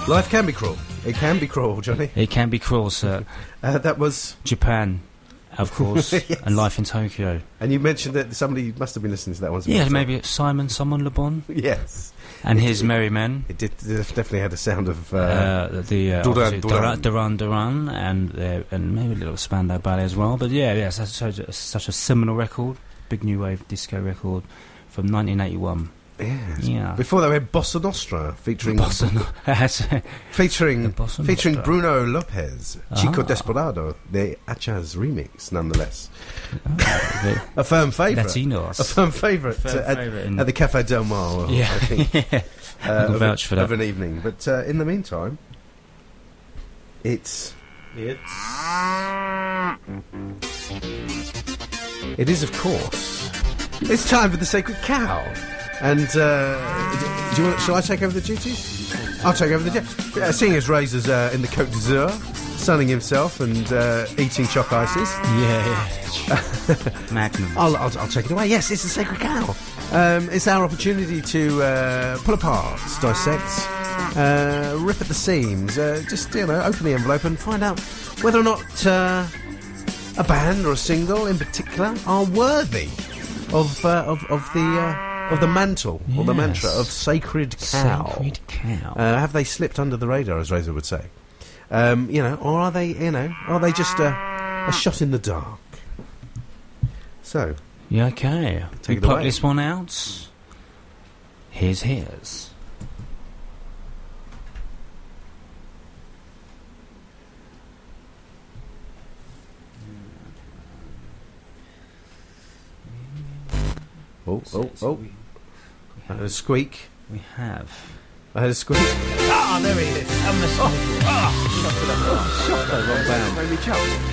Life can be cruel. It can be cruel, Johnny. It can be cruel, sir. That was Japan, of course, yes. and Life in Tokyo. And you mentioned that somebody must have been listening to that one. Yeah, maybe it's someone Le Bon. Yes. And his Merry Men. It definitely had a sound of Duran Duran, and maybe a little Spandau Ballet as well. But yeah, such a seminal record, big new wave disco record from 1981. Yes. Yeah. Before that, we had Bossa Nostra featuring Bruno Lopez, Chico Desperado, the Achaz remix, nonetheless. A firm favourite. Latinos. A firm favourite at the Café Del Mar. Yeah. I think. I'll vouch for that. Of an evening. But in the meantime, it is, of course, it's time for the Sacred Cow. And shall I take over the duties? I'll take over the duties. Seeing as Razor's in the Côte d'Azur, sunning himself and eating choc ices. Yeah. Magnum. I'll take it away. Yes, it's the Sacred Cow. It's our opportunity to pull apart, dissect, rip at the seams, just open the envelope and find out whether or not a band or a single in particular are worthy of the mantle, or the mantra of Sacred Cow. Sacred Cow. Have they slipped under the radar, as Razor would say? Or are they just a shot in the dark? So, yeah, okay. Take it pluck away. This one out. Here's. Oh. I heard a squeak. We have. I heard a squeak. Ah, there he is. Unmistakable. Shot the wrong band. Made me jump.